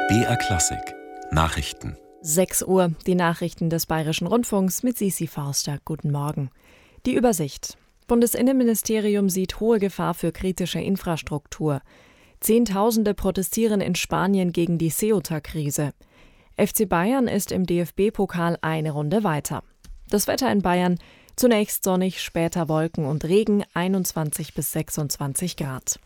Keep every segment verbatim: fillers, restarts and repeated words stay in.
B R Klassik Nachrichten. sechs Uhr, die Nachrichten des Bayerischen Rundfunks mit Sisi Forster. Guten Morgen. Die Übersicht. Bundesinnenministerium sieht hohe Gefahr für kritische Infrastruktur. Zehntausende protestieren in Spanien gegen die Ceuta-Krise. F C Bayern ist im D F B-Pokal eine Runde weiter. Das Wetter in Bayern: zunächst sonnig, später Wolken und Regen, einundzwanzig bis sechsundzwanzig Grad.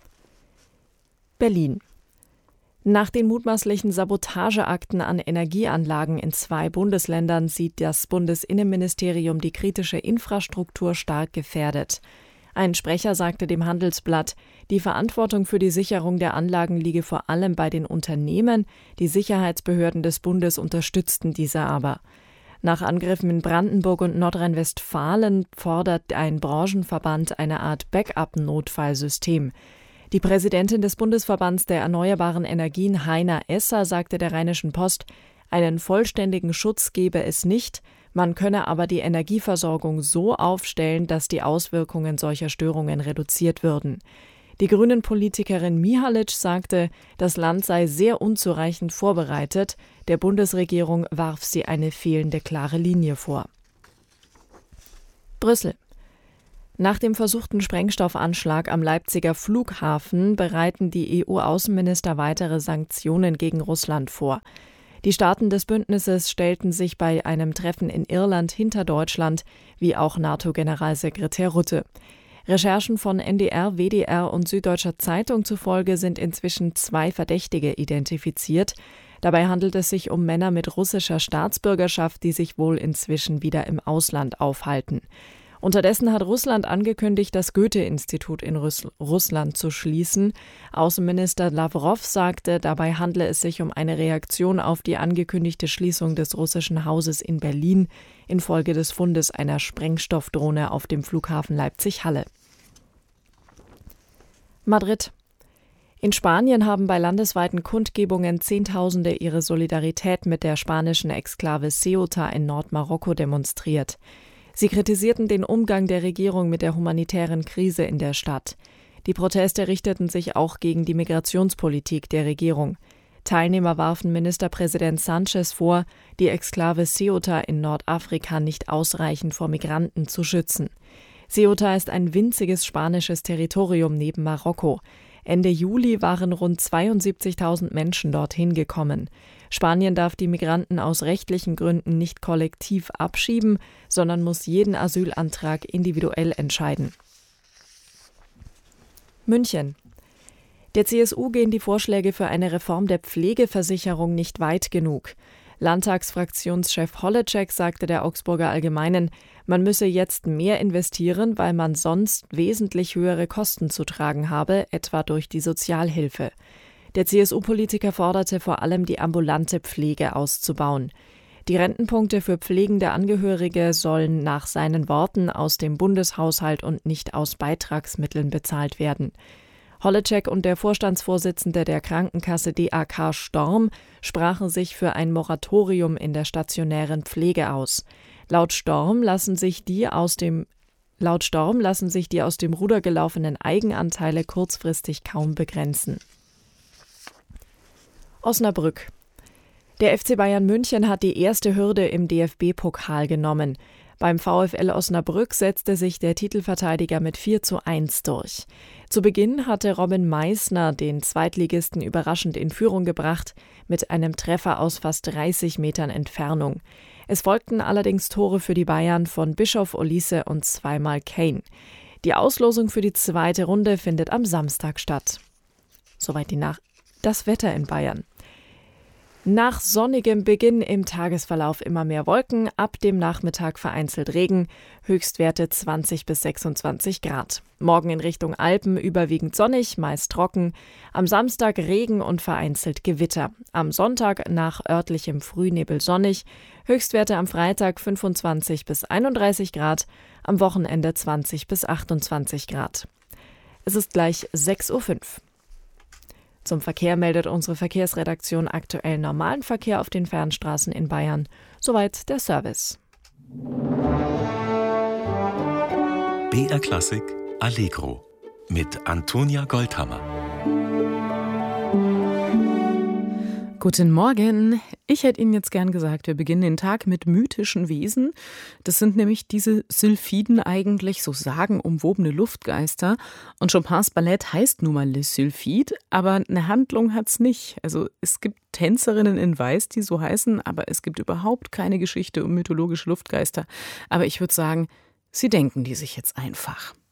Berlin. Nach den mutmaßlichen Sabotageakten an Energieanlagen in zwei Bundesländern sieht das Bundesinnenministerium die kritische Infrastruktur stark gefährdet. Ein Sprecher sagte dem Handelsblatt, die Verantwortung für die Sicherung der Anlagen liege vor allem bei den Unternehmen, die Sicherheitsbehörden des Bundes unterstützten diese aber. Nach Angriffen in Brandenburg und Nordrhein-Westfalen fordert ein Branchenverband eine Art Backup-Notfallsystem. Die Präsidentin des Bundesverbands der erneuerbaren Energien, Heiner Esser, sagte der Rheinischen Post, einen vollständigen Schutz gebe es nicht, man könne aber die Energieversorgung so aufstellen, dass die Auswirkungen solcher Störungen reduziert würden. Die Grünen-Politikerin Mihalic sagte, das Land sei sehr unzureichend vorbereitet, der Bundesregierung warf sie eine fehlende klare Linie vor. Brüssel. Nach dem versuchten Sprengstoffanschlag am Leipziger Flughafen bereiten die E U-Außenminister weitere Sanktionen gegen Russland vor. Die Staaten des Bündnisses stellten sich bei einem Treffen in Irland hinter Deutschland, wie auch NATO-Generalsekretär Rutte. Recherchen von N D R, W D R und Süddeutscher Zeitung zufolge sind inzwischen zwei Verdächtige identifiziert. Dabei handelt es sich um Männer mit russischer Staatsbürgerschaft, die sich wohl inzwischen wieder im Ausland aufhalten. Unterdessen hat Russland angekündigt, das Goethe-Institut in Russ- Russland zu schließen. Außenminister Lawrow sagte, dabei handle es sich um eine Reaktion auf die angekündigte Schließung des russischen Hauses in Berlin infolge des Fundes einer Sprengstoffdrohne auf dem Flughafen Leipzig-Halle. Madrid. In Spanien haben bei landesweiten Kundgebungen Zehntausende ihre Solidarität mit der spanischen Exklave Ceuta in Nordmarokko demonstriert. Sie kritisierten den Umgang der Regierung mit der humanitären Krise in der Stadt. Die Proteste richteten sich auch gegen die Migrationspolitik der Regierung. Teilnehmer warfen Ministerpräsident Sánchez vor, die Exklave Ceuta in Nordafrika nicht ausreichend vor Migranten zu schützen. Ceuta ist ein winziges spanisches Territorium neben Marokko. Ende Juli waren rund zweiundsiebzigtausend Menschen dorthin gekommen. Spanien darf die Migranten aus rechtlichen Gründen nicht kollektiv abschieben, sondern muss jeden Asylantrag individuell entscheiden. München. Der C S U gehen die Vorschläge für eine Reform der Pflegeversicherung nicht weit genug. Landtagsfraktionschef Holleczek sagte der Augsburger Allgemeinen, man müsse jetzt mehr investieren, weil man sonst wesentlich höhere Kosten zu tragen habe, etwa durch die Sozialhilfe. Der C S U-Politiker forderte vor allem, die ambulante Pflege auszubauen. Die Rentenpunkte für pflegende Angehörige sollen nach seinen Worten aus dem Bundeshaushalt und nicht aus Beitragsmitteln bezahlt werden. Holleczek und der Vorstandsvorsitzende der Krankenkasse D A K Storm sprachen sich für ein Moratorium in der stationären Pflege aus. Laut Storm lassen sich die aus dem Laut Storm lassen sich die aus dem Ruder gelaufenen Eigenanteile kurzfristig kaum begrenzen. Osnabrück. Der F C Bayern München hat die erste Hürde im D F B-Pokal genommen. Beim VfL Osnabrück setzte sich der Titelverteidiger mit vier zu eins durch. Zu Beginn hatte Robin Meissner den Zweitligisten überraschend in Führung gebracht, mit einem Treffer aus fast dreißig Metern Entfernung. Es folgten allerdings Tore für die Bayern von Bischof Olise und zweimal Kane. Die Auslosung für die zweite Runde findet am Samstag statt. Soweit die Nach- das Wetter in Bayern. Nach sonnigem Beginn im Tagesverlauf immer mehr Wolken, ab dem Nachmittag vereinzelt Regen, Höchstwerte zwanzig bis sechsundzwanzig Grad. Morgen in Richtung Alpen überwiegend sonnig, meist trocken, am Samstag Regen und vereinzelt Gewitter. Am Sonntag nach örtlichem Frühnebel sonnig, Höchstwerte am Freitag fünfundzwanzig bis einunddreißig Grad, am Wochenende zwanzig bis achtundzwanzig Grad. Es ist gleich sechs Uhr fünf. Zum Verkehr meldet unsere Verkehrsredaktion aktuell normalen Verkehr auf den Fernstraßen in Bayern. Soweit der Service. B R Klassik Allegro mit Antonia Goldhammer. Guten Morgen. Ich hätte Ihnen jetzt gern gesagt, wir beginnen den Tag mit mythischen Wesen. Das sind nämlich diese Sylphiden eigentlich, so sagenumwobene Luftgeister. Und Chopins Ballett heißt nun mal Les Sylphides, aber eine Handlung hat's nicht. Also es gibt Tänzerinnen in Weiß, die so heißen, aber es gibt überhaupt keine Geschichte um mythologische Luftgeister. Aber ich würde sagen, Sie denken die sich jetzt einfach.